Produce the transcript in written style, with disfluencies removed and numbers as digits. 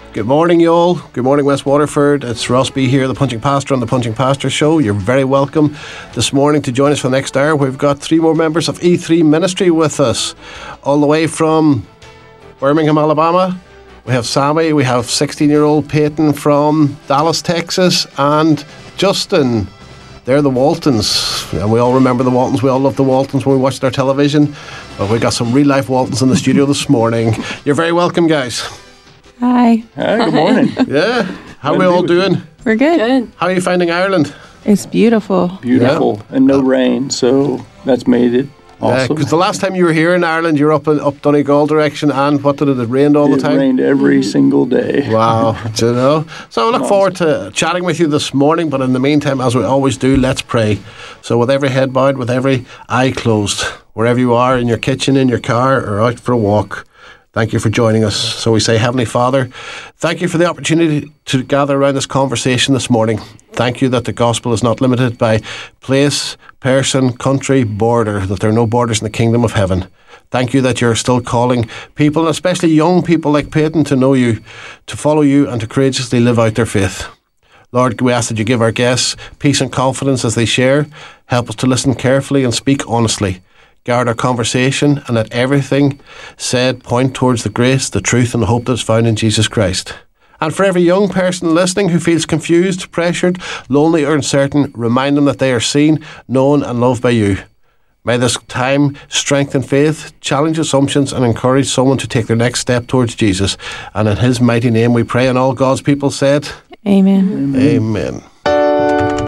Good morning, you all. Good morning, West Waterford. It's Ross B here, the Punching Pastor on the Punching Pastor Show. You're very welcome this morning to join us for the next hour. We've got 3 more members of E3 Ministry with us, all the way from Birmingham, Alabama. We have Sammy, we have 16-year-old Peyton from Dallas, Texas, and Justin. They're the Waltons, and we all remember the Waltons. We all love the Waltons when we watched their television. But we got some real-life Waltons in the studio this morning. You're very welcome, guys. Hi. Hi, good morning. Yeah. How are we all doing? We're good. How are you finding Ireland? It's beautiful. Beautiful. And no rain, so that's made it awesome. Because the last time you were here in Ireland, you were up Donegal direction, and what did it rained all the time? It rained every single day. Wow. Do you know? So I look forward to chatting with you this morning, but in the meantime, as we always do, let's pray. So with every head bowed, with every eye closed, wherever you are, in your kitchen, in your car, or out for a walk, thank you for joining us. So we say, Heavenly Father, thank you for the opportunity to gather around this conversation this morning. Thank you that the gospel is not limited by place, person, country, border, that there are no borders in the kingdom of heaven. Thank you that you're still calling people, and especially young people like Peyton, to know you, to follow you, and to courageously live out their faith. Lord, we ask that you give our guests peace and confidence as they share. Help us to listen carefully and speak honestly. Guard our conversation, and let everything said point towards the grace, the truth, and the hope that is found in Jesus Christ. And for every young person listening who feels confused, pressured, lonely, or uncertain, remind them that they are seen, known, and loved by you. May this time strengthen faith, challenge assumptions, and encourage someone to take their next step towards Jesus. And in his mighty name we pray, and all God's people said, Amen. Amen.